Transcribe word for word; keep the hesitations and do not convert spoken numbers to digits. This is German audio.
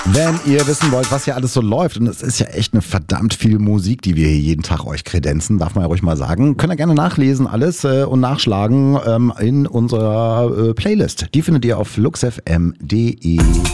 Wenn ihr wissen wollt, was hier alles so läuft, und es ist ja echt eine verdammt viel Musik, die wir hier jeden Tag euch kredenzen, darf man ja ruhig mal sagen, könnt ihr gerne nachlesen alles äh, und nachschlagen ähm, in unserer äh, Playlist. Die findet ihr auf luxfm punkt de.